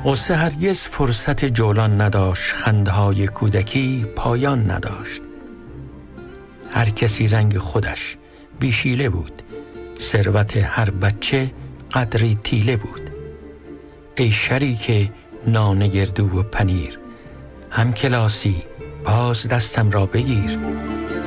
غصه هرگز فرصت جولان نداشت، خنده‌های کودکی پایان نداشت. هر کسی رنگ خودش بیشیله بود، ثروت هر بچه قدری تیله بود. ای شریک نان گردو و پنیر، هم کلاسی باز دستم را بگیر.